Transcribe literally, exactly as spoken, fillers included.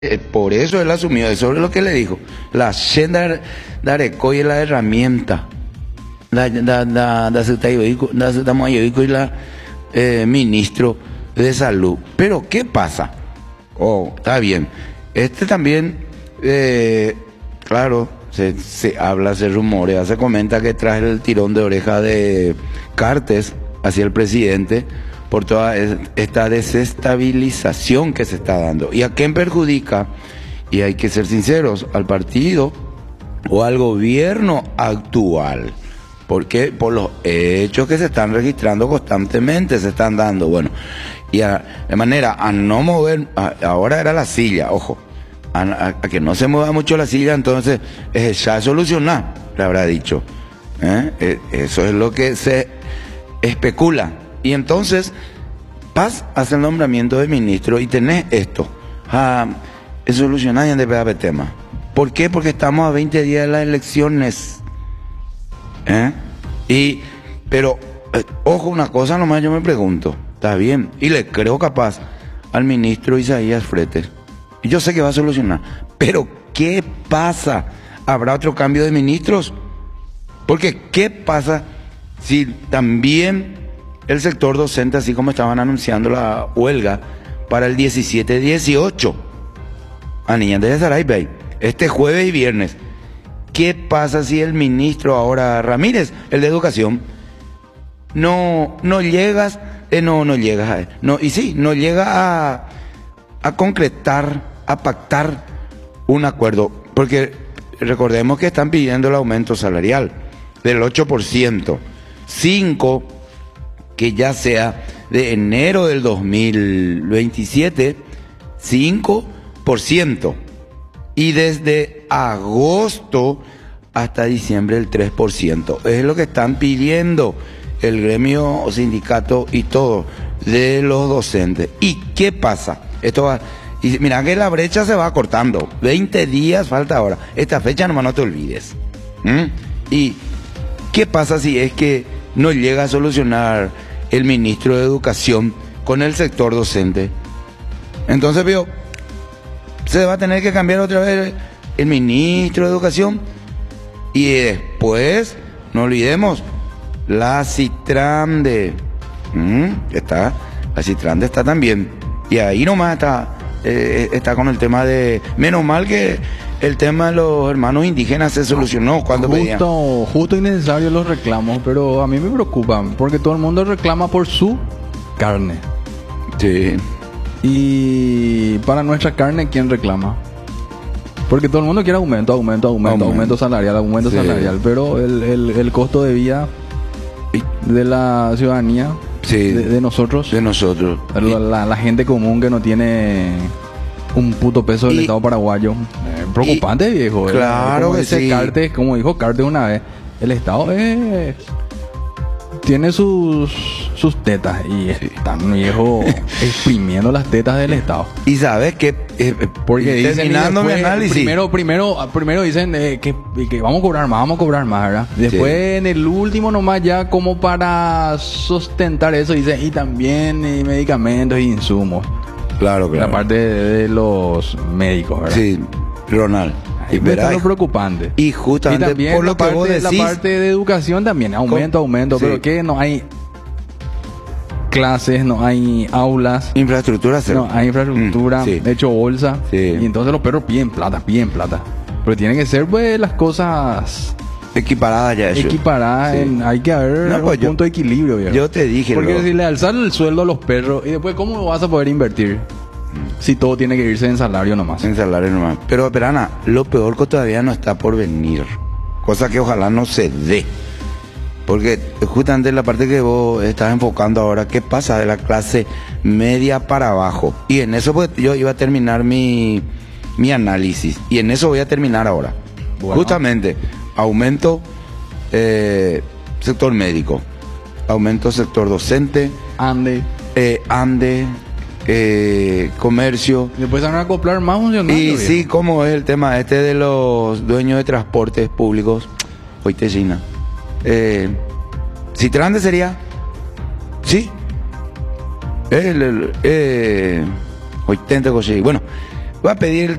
Eh, por eso él asumió, eso es lo que le dijo. La senda de y la herramienta. Da da da da se estamos ahí con la eh, ministro de salud. Pero ¿qué pasa? Oh, está bien. Este también, eh, claro, se, se habla, se rumorea, se comenta que tras el tirón de oreja de Cartes hacia el presidente por toda esta desestabilización que se está dando. ¿Y a quién perjudica? Y hay que ser sinceros, al partido o al gobierno actual. ¿Por qué? Por los hechos que se están registrando constantemente, se están dando. Bueno, y a, de manera a no mover, a, ahora era la silla, ojo, a, a, a que no se mueva mucho la silla, entonces es ya solucionar, le habrá dicho. ¿Eh? Eh, eso es lo que se especula. Y entonces, vas a hacer el nombramiento de ministro y tenés esto. Ah, es solucionar y de pegar tema. ¿Por qué? Porque estamos a veinte días de las elecciones. ¿Eh? Y, pero, eh, ojo, una cosa nomás yo me pregunto. Está bien. Y le creo capaz al ministro Isaías Fretes. Y yo sé que va a solucionar. Pero, ¿qué pasa? ¿Habrá otro cambio de ministros? Porque, ¿qué pasa si también el sector docente, así como estaban anunciando la huelga para el diecisiete dieciocho, a Niñas de Saraibey, este jueves y viernes? ¿Qué pasa si el ministro ahora Ramírez, el de Educación, no, no llegas, eh, no, no llegas a, no, y sí, no llega a, a concretar, a pactar un acuerdo? Porque recordemos que están pidiendo el aumento salarial del ocho por ciento, cinco que ya sea de enero del dos mil veintisiete, cinco por ciento. Y desde agosto hasta diciembre el tres por ciento. Es lo que están pidiendo el gremio, sindicato y todo de los docentes. ¿Y qué pasa? Esto va, y mira que la brecha se va cortando. veinte días falta ahora. Esta fecha nomás no te olvides. ¿Mm? ¿Y qué pasa si es que no llega a solucionar el ministro de Educación con el sector docente? Entonces, veo, se va a tener que cambiar otra vez el ministro de Educación. Y después, no olvidemos, la Citrande. ¿Mm? Está, la Citrande está también. Y ahí nomás está, eh, está con el tema de... Menos mal que el tema de los hermanos indígenas se solucionó cuando justo, pedían. Justo y necesario los reclamos, pero a mí me preocupan, porque todo el mundo reclama por su carne. Sí. Y para nuestra carne, ¿quién reclama? Porque todo el mundo quiere aumento, aumento, aumento, aumento, aumento salarial, aumento sí. salarial, pero el, el, el costo de vida de la ciudadanía, sí. de, de nosotros, de nosotros, la, la, la gente común que no tiene un puto peso del y, Estado paraguayo, eh, preocupante, y, viejo. Claro, como que dice sí. Cartes, como dijo Cartes una vez, el Estado eh, tiene sus sus tetas y están, viejo, exprimiendo las tetas del Estado. Y sabes que eh, porque dicen, terminando mi análisis, primero primero primero dicen eh, que, que vamos a cobrar más, vamos a cobrar más, ¿verdad? Después sí. En el último nomás ya como para sustentar eso dicen, y también y medicamentos e insumos. Claro, claro. La parte de, de los médicos, ¿verdad? Sí, Ronald. Y es lo preocupante. Y justamente y también por lo parte, que vos decís, la parte de educación también, aumento, con, aumento, sí. Pero que no hay clases, no hay aulas. Infraestructura, cero. No hay infraestructura, mm, sí. de hecho bolsa. Sí. Y entonces los perros piden plata, piden plata. Pero tienen que ser, pues, las cosas... equiparadas ya eso. Equiparadas, sí. en, hay que haber no, pues un yo, punto de equilibrio, viejo. Yo te dije, porque luego. Si le alzar el sueldo a los perros, y después, ¿cómo vas a poder invertir? Si todo tiene que irse en salario nomás. En salario nomás. Pero, Perana, lo peor que todavía no está por venir. Cosa que ojalá no se dé. Porque justamente la parte que vos estás enfocando ahora, ¿qué pasa de la clase media para abajo? Y en eso pues, yo iba a terminar mi, mi análisis. Y en eso voy a terminar ahora. Bueno. Justamente, aumento eh, sector médico. Aumento sector docente. Ande. Eh, ande. Eh, comercio. Después van a acoplar más funcionarios. Y bien. Sí, como es el tema este de los dueños de transportes públicos. Hoy te China. Eh, Citrande sería. Sí. El, el, eh, hoy tente Bueno, va a pedir el